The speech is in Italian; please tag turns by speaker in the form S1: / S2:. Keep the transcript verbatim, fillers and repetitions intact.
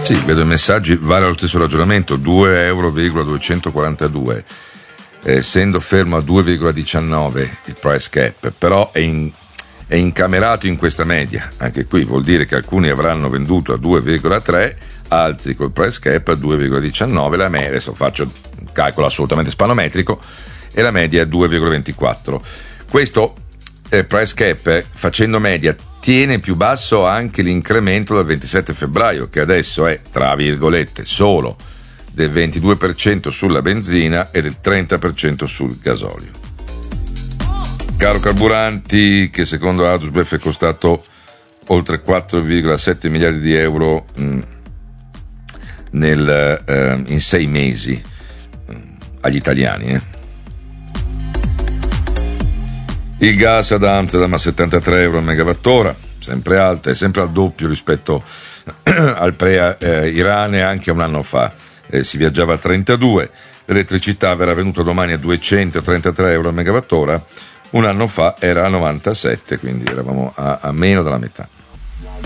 S1: Sì, vedo i messaggi, vale lo stesso ragionamento, due euro duecentoquarantadue, eh, essendo fermo a due virgola diciannove il price cap, però è, in, è incamerato in questa media. Anche qui vuol dire che alcuni avranno venduto a due virgola tre, altri col price cap a due virgola diciannove, la media, adesso faccio un calcolo assolutamente spanometrico, e la media è due virgola ventiquattro. Questo eh, price cap, eh, facendo media, tiene più basso anche l'incremento dal ventisette febbraio, che adesso è, tra virgolette, solo del ventidue per cento sulla benzina e del trenta per cento sul gasolio. Caro carburanti, che secondo Adusbef è costato oltre quattro virgola sette miliardi di euro mh, nel, eh, in sei mesi mh, agli italiani. Eh. Il gas ad Amsterdam a settantatré euro al megawattora, sempre alta, è sempre al doppio rispetto al pre-Iran e anche un anno fa. Eh, si viaggiava a trentadue. L'elettricità verrà venuta domani a duecentotrentatré euro al megawattora, un anno fa era a novantasette, quindi eravamo a, a meno della metà.